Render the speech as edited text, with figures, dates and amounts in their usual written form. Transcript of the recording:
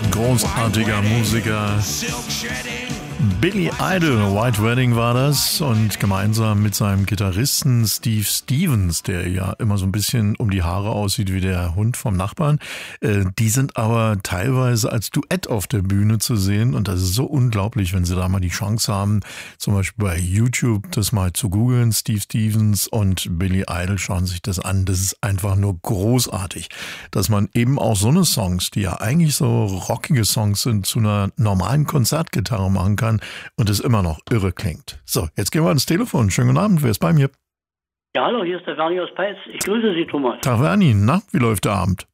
Großartiger Musiker. Billy Idol, White Wedding war das, und gemeinsam mit seinem Gitarristen Steve Stevens, der ja immer so ein bisschen um die Haare aussieht wie der Hund vom Nachbarn. Die sind aber teilweise als Duett auf der Bühne zu sehen, und das ist so unglaublich, wenn Sie da mal die Chance haben, zum Beispiel bei YouTube das mal zu googeln, Steve Stevens und Billy Idol, schauen sich das an. Das ist einfach nur großartig, dass man eben auch so eine Songs, die ja eigentlich so rockige Songs sind, zu einer normalen Konzertgitarre machen kann und es immer noch irre klingt. So, jetzt gehen wir ans Telefon. Schönen guten Abend, wer ist bei mir? Ja, hallo, hier ist der Werni aus Peitz. Ich grüße Sie, Thomas. Tag Werni, na, wie läuft der Abend?